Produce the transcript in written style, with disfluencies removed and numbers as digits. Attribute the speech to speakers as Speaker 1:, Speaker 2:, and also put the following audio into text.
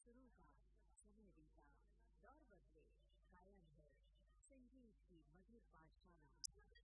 Speaker 1: शुरू का समय बीता, दौर बदले, कायम है संगीत की मधुर पाठशाला।